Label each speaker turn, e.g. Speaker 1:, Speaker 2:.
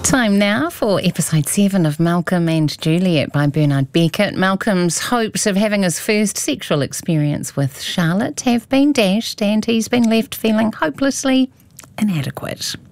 Speaker 1: Time now for episode 7 of Malcolm and Juliet by Bernard Beckett. Malcolm's hopes of having his first sexual experience with Charlotte have been dashed, and he's been left feeling hopelessly inadequate.